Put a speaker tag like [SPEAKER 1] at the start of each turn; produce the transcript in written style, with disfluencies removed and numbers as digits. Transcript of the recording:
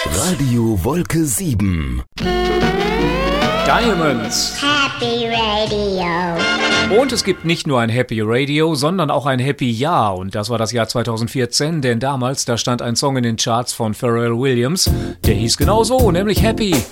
[SPEAKER 1] Radio Wolke 7.
[SPEAKER 2] Diamonds.
[SPEAKER 3] Happy Radio.
[SPEAKER 2] Und es gibt nicht nur ein Happy Radio, sondern auch ein Happy Jahr. Und das war das Jahr 2014, denn damals, da stand ein Song in den Charts von Pharrell Williams. Der hieß genau so, nämlich Happy.